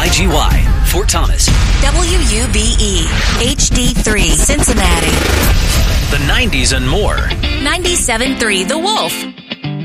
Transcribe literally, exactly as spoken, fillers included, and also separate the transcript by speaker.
Speaker 1: I G Y, Fort Thomas.
Speaker 2: W U B E, H D three, Cincinnati.
Speaker 1: The nineties and more.
Speaker 2: ninety-seven point three The Wolf.